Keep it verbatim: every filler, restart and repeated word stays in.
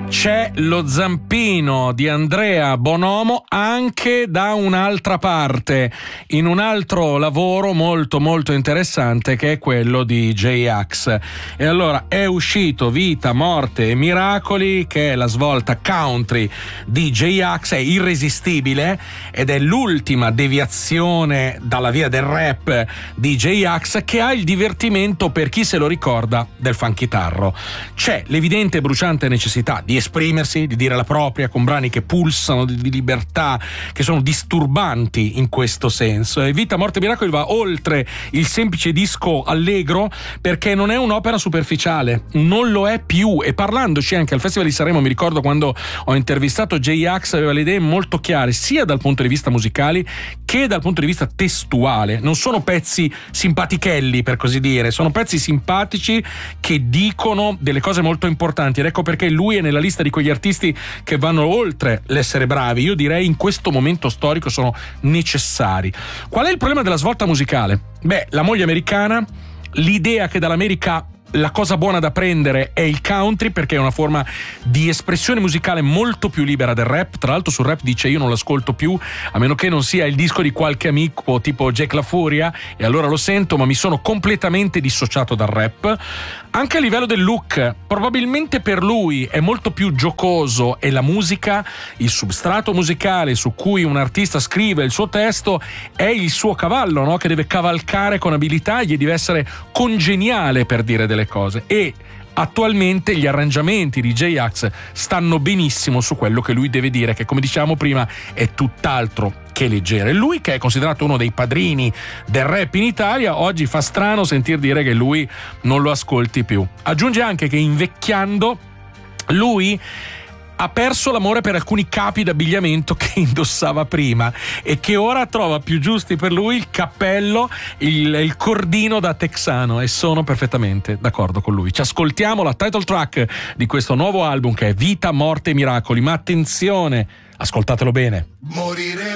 C'è lo zampino di Andrea Bonomo anche da un'altra parte, in un altro lavoro molto molto interessante che è quello di J-Ax. E allora è uscito Vita, Morte e Miracoli, che è la svolta country di J-Ax, è irresistibile ed è l'ultima deviazione dalla via del rap di J-Ax, che ha il divertimento, per chi se lo ricorda, del funchitarro. C'è l'evidente e bruciante necessità di esprimersi, di dire la propria, con brani che pulsano di, di libertà, che sono disturbanti in questo senso. E Vita, Morte e Miracoli va oltre il semplice disco allegro, perché non è un'opera superficiale, non lo è più. E parlandoci anche al Festival di Sanremo, mi ricordo quando ho intervistato J-Ax, aveva le idee molto chiare sia dal punto di vista musicali che dal punto di vista testuale. Non sono pezzi simpatichelli, per così dire, sono pezzi simpatici che dicono delle cose molto importanti, ed ecco perché lui è nella lista di quegli artisti che vanno oltre l'essere bravi. Io direi in questo momento storico sono necessari. Qual è il problema della svolta musicale? Beh, la moglie americana, l'idea che dall'America la cosa buona da prendere è il country, perché è una forma di espressione musicale molto più libera del rap. Tra l'altro sul rap dice: io non l'ascolto più a meno che non sia il disco di qualche amico tipo Jack La Furia, e allora lo sento, ma mi sono completamente dissociato dal rap. Anche a livello del look, probabilmente per lui è molto più giocoso, e la musica, il substrato musicale su cui un artista scrive il suo testo, è il suo cavallo, no? Che deve cavalcare con abilità, gli deve essere congeniale per dire delle cose. E attualmente gli arrangiamenti di J-Ax stanno benissimo su quello che lui deve dire, che, come diciamo prima, è tutt'altro che leggero. E lui, che è considerato uno dei padrini del rap in Italia, oggi fa strano sentir dire che lui non lo ascolti più. Aggiunge anche che invecchiando lui ha perso l'amore per alcuni capi d'abbigliamento che indossava prima, e che ora trova più giusti per lui il cappello, il, il cordino da texano, e sono perfettamente d'accordo con lui. Ci ascoltiamo la title track di questo nuovo album, che è Vita, Morte e Miracoli, ma attenzione, ascoltatelo bene. Morire